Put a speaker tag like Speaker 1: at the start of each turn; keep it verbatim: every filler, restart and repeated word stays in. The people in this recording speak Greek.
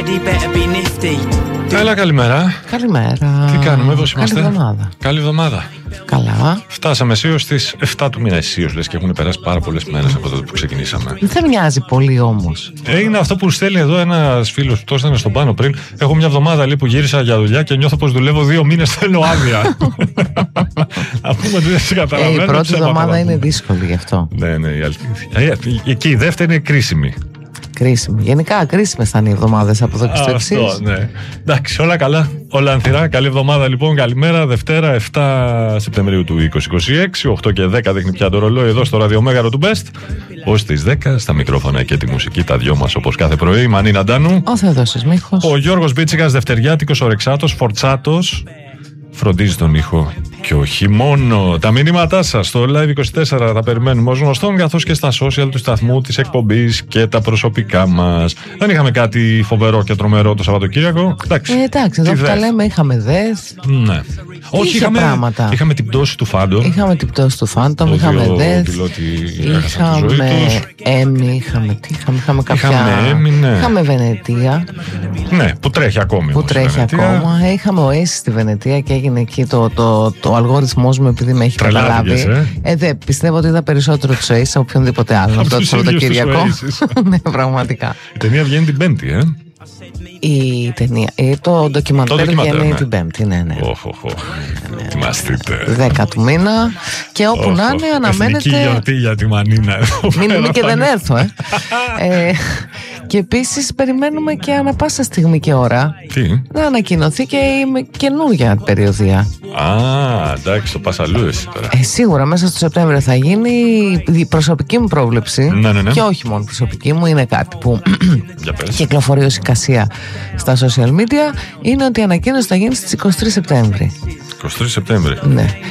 Speaker 1: Έλα, καλημέρα.
Speaker 2: Καλημέρα.
Speaker 1: Τι κάνουμε, εδώ είμαστε?
Speaker 2: Καλή εβδομάδα.
Speaker 1: Καλή εβδομάδα.
Speaker 2: Καλά.
Speaker 1: Φτάσαμε αισίως στις εφτά του μήνα. Αισίως λες και έχουν περάσει πάρα πολλές μέρες από τότε που ξεκινήσαμε.
Speaker 2: Δεν μοιάζει πολύ όμως.
Speaker 1: Ε, είναι αυτό που στέλνει εδώ ένας φίλος που τόσο ήταν στον πάνω πριν. Έχω μια εβδομάδα λέει, που γύρισα για δουλειά και νιώθω πως δουλεύω δύο μήνες. Θέλω άδεια. Να πούμε ότι δεν σε καταλαβαίνω.
Speaker 2: Ε, η πρώτη εβδομάδα είναι δύσκολη γι' αυτό.
Speaker 1: Ναι, ναι. Η αλήθεια. Και η δεύτερη είναι κρίσιμη.
Speaker 2: Κρίσιμη. Γενικά κρίσιμες θα είναι οι εβδομάδες από εδώ και στο εξής.
Speaker 1: Αυτό, ναι. Εντάξει, όλα καλά. Όλα ανθυρά. Καλή εβδομάδα λοιπόν. Καλημέρα. Δευτέρα εφτά Σεπτεμβρίου του είκοσι είκοσι έξι. οκτώ και δέκα δείχνει πια το ρολόι εδώ στο ραδιομέγαρο του Best. Ως τις δέκα στα μικρόφωνα και τη μουσική τα δυο μας όπως κάθε πρωί. Η Μανίνα Ντάνου.
Speaker 2: Ο Θεοδόσης Μίχος.
Speaker 1: Ο Γιώργος Μπίτσικας, δευτεριάτικος, ορεξάτος, φορτσάτος. Φροντίζει τον ήχο και όχι μόνο. Τα μηνύματά σας στο Live είκοσι τέσσερα τα περιμένουμε ως γνωστόν, καθώς και στα social του σταθμού, της εκπομπής και τα προσωπικά μας. Δεν είχαμε κάτι φοβερό και τρομερό το Σαββατοκύριακο. Εντάξει,
Speaker 2: ε, εντάξει εδώ που τα λέμε είχαμε δεθ.
Speaker 1: Ναι. Όχι, είχαμε,
Speaker 2: πράγματα.
Speaker 1: είχαμε την πτώση του Φάντομ.
Speaker 2: Είχαμε την πτώση του Φάντομ, είχαμε δεθ. Είχαμε Έμι, είχαμε τι, είχαμε, είχαμε κάποια.
Speaker 1: Είχαμε Έμι, ναι.
Speaker 2: Είχαμε Βενετία.
Speaker 1: Ναι, που τρέχει ακόμη.
Speaker 2: Που όμως, τρέχει Βενετία. ακόμα. Ε, είχαμε Oasis στη Βενετία και έγινε εκεί το, το, το, ο αλγόριθμός μου επειδή με έχει καταλάβει. Ε. Ε, δε, πιστεύω ότι είδα περισσότερο του Oasis από οποιονδήποτε άλλο αυτό το Σαββατοκύριακο. Ναι, πραγματικά.
Speaker 1: Η ταινία βγαίνει την Πέμπτη, ε.
Speaker 2: Η ταινία, το ντοκιμαντέρ βγαίνει ναι. την Πέμπτη, ναι, ναι.
Speaker 1: Οχ, οχ, οχ. Ετοιμαστείτε.
Speaker 2: δέκα του μήνα και όπου oh, να είναι oh, αναμένεται.
Speaker 1: Εθνική γιορτή για τη Μανίνα.
Speaker 2: Μην είμαι και δεν έρθω, ε. ε και επίσης περιμένουμε και ανά πάσα στιγμή και ώρα
Speaker 1: Τι?
Speaker 2: να ανακοινωθεί και η καινούργια περιοδία.
Speaker 1: Α, εντάξει, το πας αλλού εσύ τώρα.
Speaker 2: Ε, σίγουρα μέσα στο Σεπτέμβριο θα γίνει η προσωπική μου πρόβλεψη.
Speaker 1: Ναι, ναι, ναι.
Speaker 2: Και όχι μόνο προσωπική μου, είναι κάτι που κυκλοφορεί ως εικασία στα social media. Είναι ότι η ανακοίνωση θα γίνει στις είκοσι τρεις Σεπτέμβρη.
Speaker 1: είκοσι τρεις Σεπτέμβρη.
Speaker 2: Ναι.